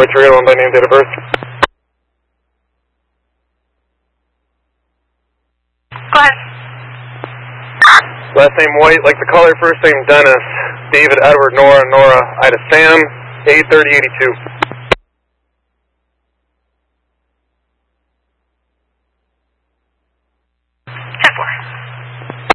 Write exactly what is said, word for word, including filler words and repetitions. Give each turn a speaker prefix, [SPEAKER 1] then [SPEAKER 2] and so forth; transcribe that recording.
[SPEAKER 1] four three eight one by name, date of birth.
[SPEAKER 2] Go ahead.
[SPEAKER 1] Last name White, like the caller, first name Dennis. David, Edward, Nora, Nora, Ida, Sam, eight thirty eighty-two.